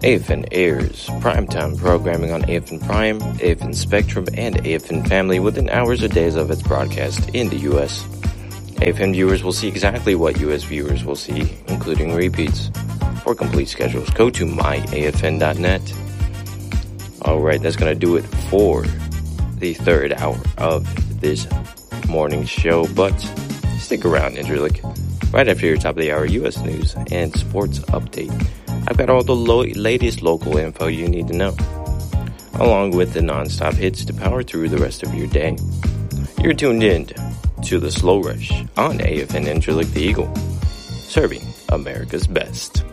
AFN airs primetime programming on AFN Prime, AFN Spectrum, and AFN Family within hours or days of its broadcast in the U.S. AFN viewers will see exactly what U.S. viewers will see, including repeats. For complete schedules, go to myafn.net. Alright, that's going to do it for the third hour of this morning show, but stick around, Interlick. Right after your top of the hour U.S. news and sports update, I've got all the latest local info you need to know, along with the non-stop hits to power through the rest of your day. You're tuned in to The Slow Rush on AFN Interlick the Eagle, serving America's best.